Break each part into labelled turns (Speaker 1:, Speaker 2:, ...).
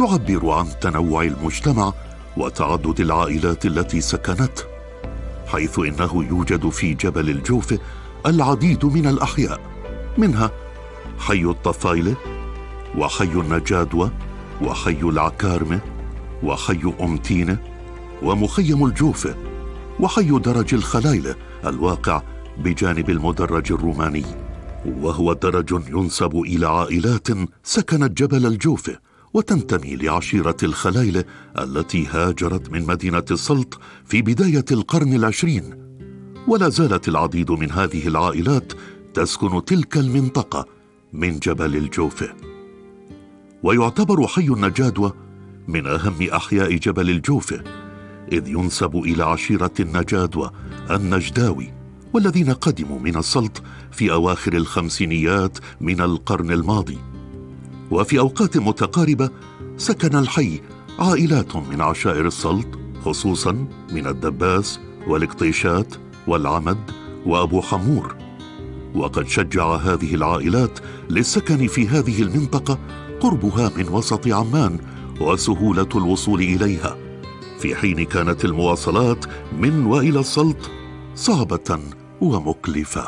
Speaker 1: تعبر عن تنوع المجتمع وتعدد العائلات التي سكنته، حيث إنه يوجد في جبل الجوفة العديد من الأحياء، منها حي الطفايلة، وحي النجادوة، وحي العكارمة، وحي أمتينة، ومخيم الجوفة، وحي درج الخلايلة الواقع بجانب المدرج الروماني، وهو درج ينسب إلى عائلات سكنت جبل الجوفة وتنتمي لعشيرة الخلايلة التي هاجرت من مدينة السلط في بداية القرن العشرين. ولا زالت العديد من هذه العائلات تسكن تلك المنطقة من جبل الجوفة. ويعتبر حي النجادوة من أهم أحياء جبل الجوفة، إذ ينسب إلى عشيرة النجادوة النجداوي، والذين قدموا من السلط في أواخر الخمسينيات من القرن الماضي. وفي أوقات متقاربة سكن الحي عائلات من عشائر السلط، خصوصا من الدباس والقطيشات والعمد وأبو حمور. وقد شجع هذه العائلات للسكن في هذه المنطقة قربها من وسط عمان وسهولة الوصول إليها، في حين كانت المواصلات من وإلى السلط صعبة ومكلفة.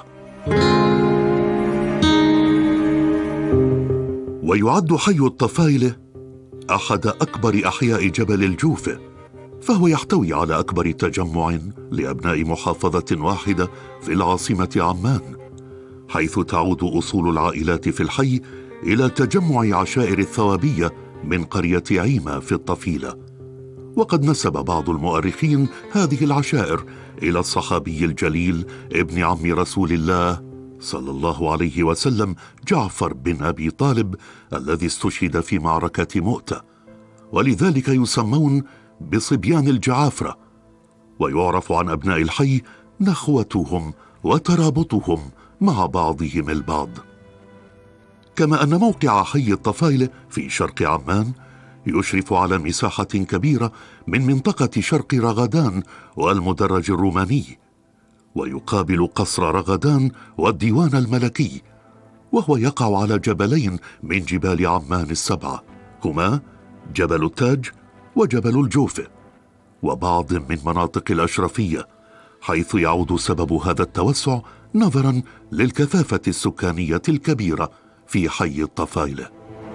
Speaker 1: ويعد حي الطفايلة أحد أكبر أحياء جبل الجوفة، فهو يحتوي على أكبر تجمع لأبناء محافظة واحدة في العاصمة عمان، حيث تعود أصول العائلات في الحي إلى تجمع عشائر الثوابية من قرية عيمة في الطفيلة. وقد نسب بعض المؤرخين هذه العشائر إلى الصحابي الجليل ابن عم رسول الله صلى الله عليه وسلم جعفر بن أبي طالب الذي استشهد في معركة مؤتة، ولذلك يسمون بصبيان الجعافرة. ويعرف عن أبناء الحي نخوتهم وترابطهم مع بعضهم البعض. كما أن موقع حي الطفايلة في شرق عمان يشرف على مساحة كبيرة من منطقة شرق رغدان والمدرج الروماني، ويقابل قصر رغدان والديوان الملكي، وهو يقع على جبلين من جبال عمان السبعة، هما جبل التاج وجبل الجوفة، وبعض من مناطق الأشرفية، حيث يعود سبب هذا التوسع نظرا للكثافة السكانية الكبيرة في حي الطفايلة.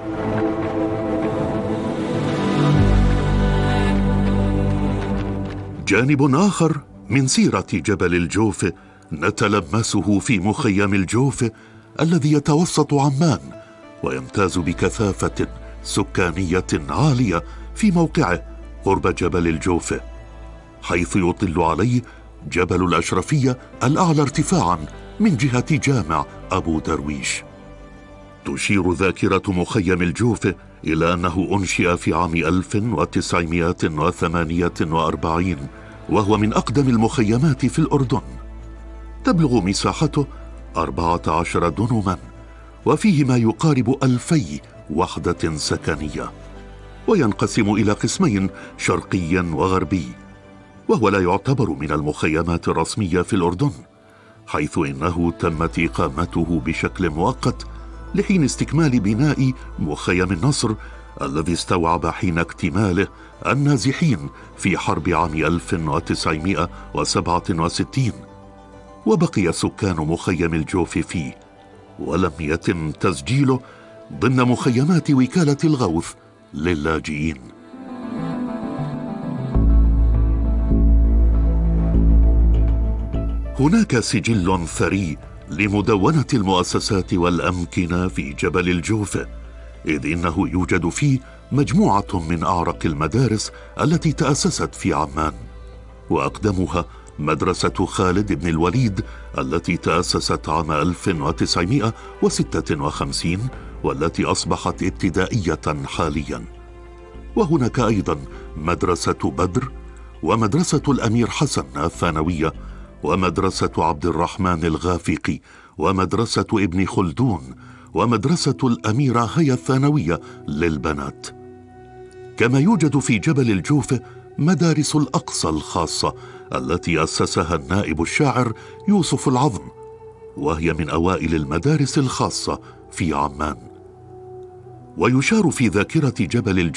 Speaker 1: جانب آخر من سيرة جبل الجوفة نتلمسه في مخيم الجوفة الذي يتوسط عمان ويمتاز بكثافة سكانية عالية في موقعه قرب جبل الجوفة، حيث يطل عليه جبل الأشرفية الأعلى ارتفاعا من جهة جامع أبو درويش. تشير ذاكرة مخيم الجوفة إلى أنه أنشئ في عام 1948، وهو من أقدم المخيمات في الأردن. تبلغ مساحته 14 دنما، وفيه ما يقارب 2000 وحدة سكنية، وينقسم إلى قسمين، شرقي وغربي، وهو لا يعتبر من المخيمات الرسمية في الأردن، حيث إنه تمت إقامته بشكل مؤقت لحين استكمال بناء مخيم النصر الذي استوعب حين اكتماله النازحين في حرب عام 1967، وبقي سكان مخيم الجوف فيه، ولم يتم تسجيله ضمن مخيمات وكالة الغوث للاجئين. هناك سجل ثري لمدونة المؤسسات والأمكنة في جبل الجوفة، إذ إنه يوجد فيه مجموعة من أعرق المدارس التي تأسست في عمان، وأقدمها مدرسة خالد بن الوليد التي تأسست عام 1956 والتي أصبحت ابتدائية حاليا. وهناك أيضا مدرسة بدر، ومدرسة الأمير حسن الثانوية، ومدرسة عبد الرحمن الغافقي، ومدرسة ابن خلدون، ومدرسة الأميرة هي الثانوية للبنات. كما يوجد في جبل الجوفة مدارس الأقصى الخاصة التي أسسها النائب الشاعر يوسف العظم، وهي من أوائل المدارس الخاصة في عمان. ويشار في ذاكرة جبل الجوفة